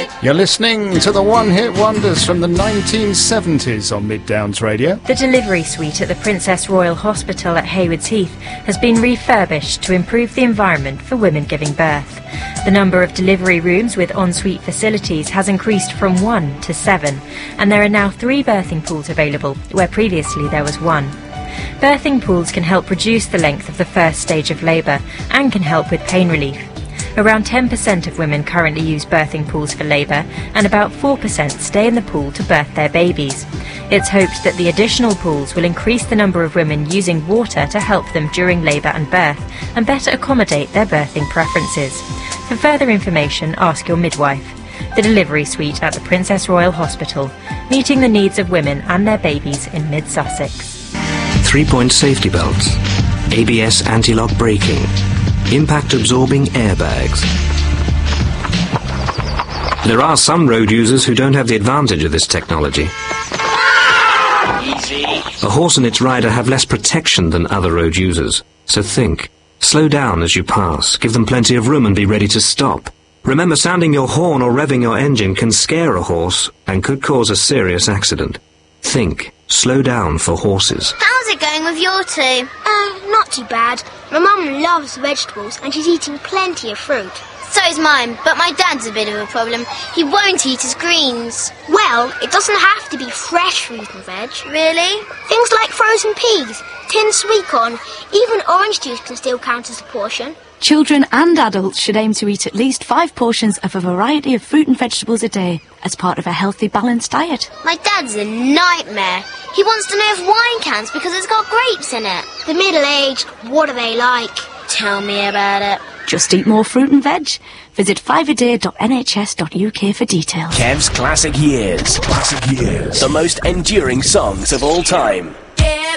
You're listening to the one-hit wonders from the 1970s on Mid Downs Radio. The delivery suite at the Princess Royal Hospital at Haywards Heath has been refurbished to improve the environment for women giving birth. The number of delivery rooms with ensuite facilities has increased from 1 to 7, and there are now 3 birthing pools available, where previously there was 1. Birthing pools can help reduce the length of the first stage of labour and can help with pain relief. Around 10% of women currently use birthing pools for labour, and about 4% stay in the pool to birth their babies. It's hoped that the additional pools will increase the number of women using water to help them during labour and birth, and better accommodate their birthing preferences. For further information, ask your midwife. The delivery suite at the Princess Royal Hospital, meeting the needs of women and their babies in mid-Sussex. 3-point safety belts, ABS anti-lock braking, impact-absorbing airbags. There are some road users who don't have the advantage of this technology. Easy. A horse and its rider have less protection than other road users, so think. Slow down as you pass, give them plenty of room and be ready to stop. Remember, sounding your horn or revving your engine can scare a horse and could cause a serious accident. Think. Slow down for horses. How's it going with your two? Not too bad. My mum loves vegetables and she's eating plenty of fruit. So's mine, but my dad's a bit of a problem. He won't eat his greens. Well, it doesn't have to be fresh fruit and veg. Really? Things like frozen peas, tinned sweet corn, even orange juice can still count as a portion. Children and adults should aim to eat at least 5 portions of a variety of fruit and vegetables a day as part of a healthy, balanced diet. My dad's a nightmare. He wants to know if wine counts because it's got grapes in it. The middle-aged, what are they like? Tell me about it. Just eat more fruit and veg. Visit 5aday.nhs.uk for details. Kev's Classic Years. Classic Years. The most enduring songs of all time.